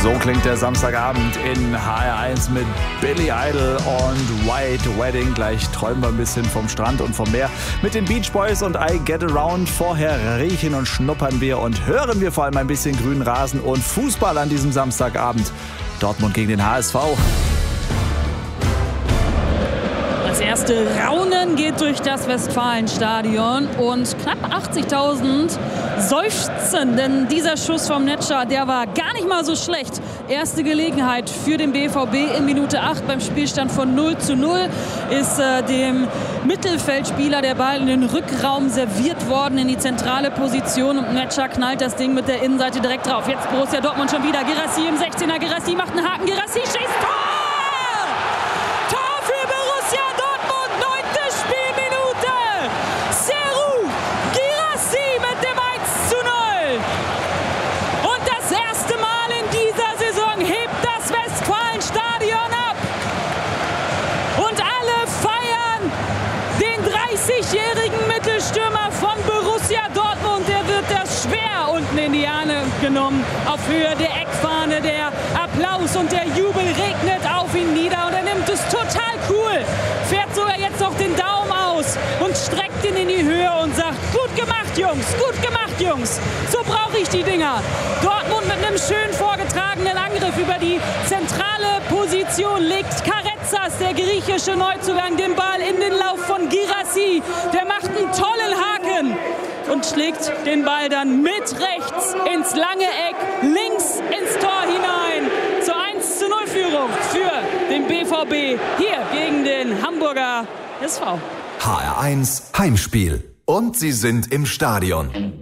So klingt der Samstagabend in HR1 mit Billy Idol und White Wedding. Gleich träumen wir ein bisschen vom Strand und vom Meer mit den Beach Boys und I Get Around. Vorher riechen und schnuppern wir und hören wir vor allem ein bisschen grünen Rasen und Fußball an diesem Samstagabend. Dortmund gegen den HSV. Das erste Raunen geht durch das Westfalenstadion und knapp 80.000 seufzen, denn dieser Schuss vom Netscher, der war gar nicht mal so schlecht. Erste Gelegenheit für den BVB in Minute 8 beim Spielstand von 0:0 ist dem Mittelfeldspieler der Ball in den Rückraum serviert worden, in die zentrale Position, und Netscher knallt das Ding mit der Innenseite direkt drauf. Jetzt Borussia Dortmund schon wieder, Guirassy im 16er, Guirassy macht einen Haken, Guirassy schießt, Tor! Mittelstürmer von Borussia Dortmund, der wird das schwer unten in die Arme genommen. Auf Höhe der Eckfahne, der Applaus und der Jubel regnet auf ihn nieder und er nimmt es total cool. Fährt sogar jetzt noch den Daumen aus und streckt ihn in die Höhe und sagt, gut gemacht Jungs, gut gemacht Jungs. So brauche ich die Dinger. Dortmund mit einem schön vorgetragenen Angriff über die zentrale Position legt Karetzas, der griechische Neuzugang, den Ball in den Lauf von Guirassy. Der macht einen tollen Haken und schlägt den Ball dann mit rechts ins lange Eck, links ins Tor hinein. Zur 1:0-Führung für den BVB hier gegen den Hamburger SV. HR1 Heimspiel. Und sie sind im Stadion.